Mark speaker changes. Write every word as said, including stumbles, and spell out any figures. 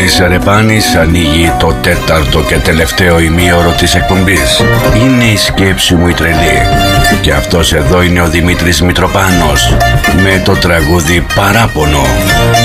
Speaker 1: Μάνης Ρεπάνης ανοίγει το τέταρτο και τελευταίο ημίωρο της εκπομπής. Είναι η σκέψη μου η τρελή. Και αυτός εδώ είναι ο Δημήτρης Μητροπάνος με το τραγούδι Παράπονο.